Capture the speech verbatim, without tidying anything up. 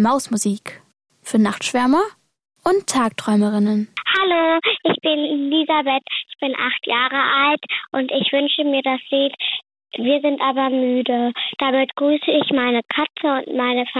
Mausmusik für Nachtschwärmer und Tagträumerinnen. Hallo, ich bin Elisabeth, ich bin acht Jahre alt und ich wünsche mir das Lied Wir sind aber müde. Damit grüße ich meine Katze und meine Familie.